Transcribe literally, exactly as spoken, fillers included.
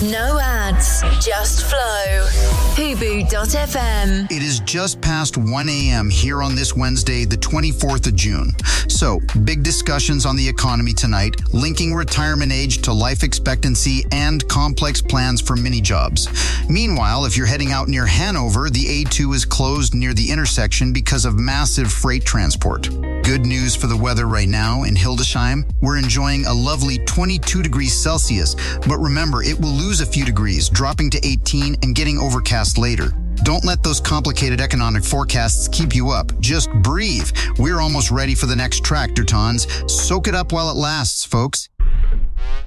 No ads, just flow. Hubu dot f m. It is just past one a.m. here on this Wednesday, the twenty-fourth of June. So, big discussions on the economy tonight, linking retirement age to life expectancy and complex plans for mini jobs. Meanwhile, if you're heading out near Hanover, the A two is closed near the intersection because of massive freight transport. Good news for the weather right now in Hildesheim. We're enjoying a lovely twenty-two degrees Celsius, but remember, it will lose a few degrees, dropping to eighteen and getting overcast later. Don't let those complicated economic forecasts keep you up. Just breathe. We're almost ready for the next tractor tons. Soak it up while it lasts, folks.